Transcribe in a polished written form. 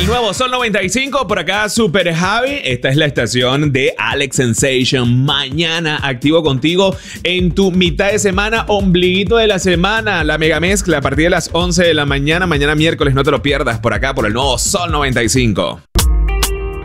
nuevo Sol 95, por acá Super Javi. Esta es la estación de Alex Sensation. Mañana activo contigo en tu mitad de semana, ombliguito de la semana. La mega mezcla a partir de las 11 de la mañana. Mañana miércoles, no te lo pierdas por acá por el nuevo Sol 95.